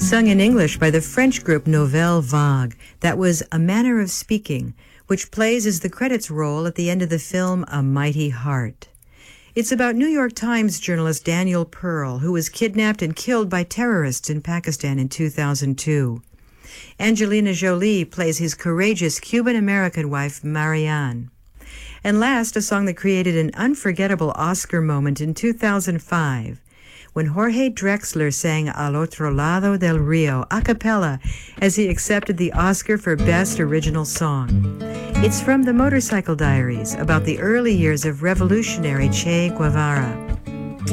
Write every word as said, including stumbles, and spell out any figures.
sung in English by the French group Nouvelle Vague. That was A Manner of Speaking, which plays as the credits roll at the end of the film A Mighty Heart. It's about New York Times journalist Daniel Pearl, who was kidnapped and killed by terrorists in Pakistan in two thousand two. Angelina Jolie plays his courageous Cuban-American wife, Marianne. And last, a song that created an unforgettable Oscar moment in two thousand five, when Jorge Drexler sang Al Otro Lado del Rio a cappella as he accepted the Oscar for Best Original Song. It's from the Motorcycle Diaries, about the early years of revolutionary Che Guevara.